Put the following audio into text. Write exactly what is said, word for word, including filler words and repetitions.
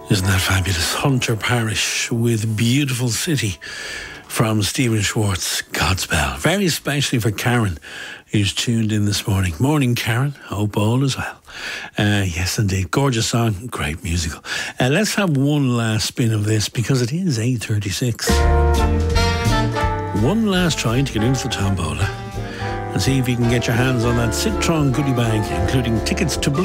Isn't that fabulous? Hunter Parish with Beautiful City from Stephen Schwartz, Godspell. Very especially for Karen, who's tuned in this morning. Morning, Karen. Hope all is well. Uh, yes, indeed. Gorgeous song. Great musical. Uh, let's have one last spin of this because it is eight thirty-six. One last try to get into the tombola and see if you can get your hands on that Citron goodie bag, including tickets to Blue.